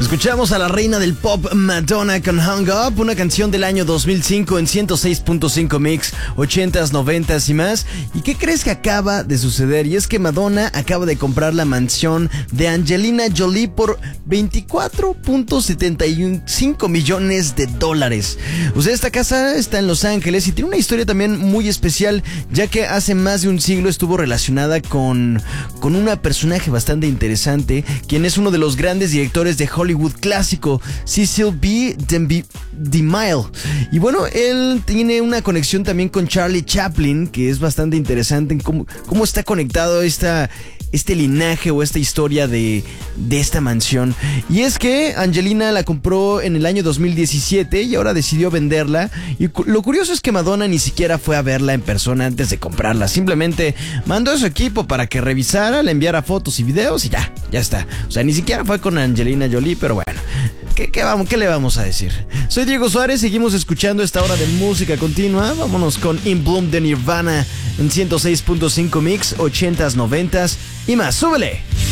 Escuchamos a la reina del pop Madonna con Hung Up, una canción del año 2005 en 106.5 Mix, 80s, 90s y más. ¿Y qué crees que acaba de suceder? Y es que Madonna acaba de comprar la mansión de Angelina Jolie por 24.75 millones de dólares. O sea, esta casa está en Los Ángeles y tiene una historia también muy especial, ya que hace más de un siglo estuvo relacionada con una personaje bastante interesante, quien es uno de los grandes directores de Hollywood clásico, Cecil B. DeMille. Y bueno, él tiene una conexión también con Charlie Chaplin, que es bastante interesante en cómo está conectado este linaje o esta historia de esta mansión. Y es que Angelina la compró en el año 2017 y ahora decidió venderla. Y lo curioso es que Madonna ni siquiera fue a verla en persona antes de comprarla. Simplemente mandó a su equipo para que revisara, le enviara fotos y videos y ya está. O sea, ni siquiera fue con Angelina Jolie, pero bueno, ¿qué le vamos a decir? Soy Diego Suárez, seguimos escuchando esta hora de música continua. Vámonos con In Bloom de Nirvana en 106.5 Mix, 80s, 90s y más. ¡Súbele!